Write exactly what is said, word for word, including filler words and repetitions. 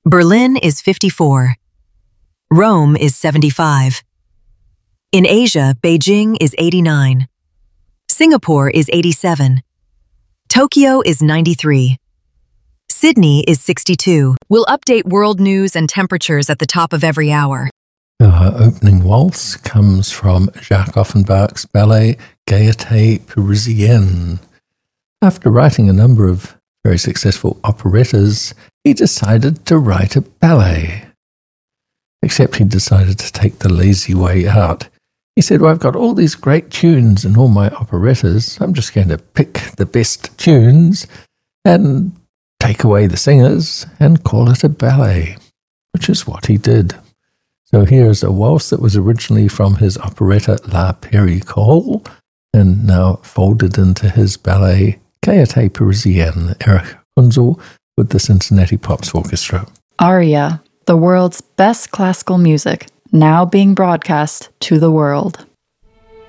Berlin is fifty-four. Rome is seventy-five. In Asia, Beijing is eighty-nine. Singapore is eighty-seven. Tokyo is ninety-three. Sydney is sixty-two. We'll update world news and temperatures at the top of every hour. Our opening waltz comes from Jacques Offenbach's ballet Gaieté Parisienne. After writing a number of very successful operettas, he decided to write a ballet. Except he decided to take the lazy way out. He said, well, I've got all these great tunes in all my operettas. I'm just going to pick the best tunes and take away the singers and call it a ballet, which is what he did. So here's a waltz that was originally from his operetta La Péricole and now folded into his ballet Gaieté Parisienne, Erich Kunzel with the Cincinnati Pops Orchestra. Aria, the world's best classical music, now being broadcast to the world.